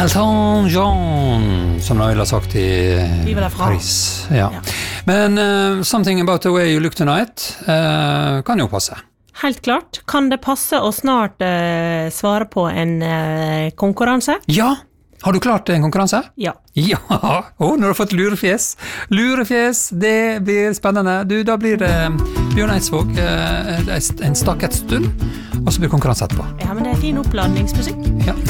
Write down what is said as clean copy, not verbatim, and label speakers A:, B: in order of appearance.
A: Elton John, som de ville ha sagt i Paris. Ja. Men Something About The Way You Look Tonight kan jo passe.
B: Helt klart. Kan det passe å snart svare på en konkurranse?
A: Ja! Har du klart en konkurranse?
B: Ja.
A: Ja! Nå har du fått lurefjes. Lurefjes, det blir spennende. Da blir det Bjørn Eidsvåg en stakket stund, og så blir konkurranse etterpå.
B: Ja, men det fin oppladningsmusikk.
A: Ja.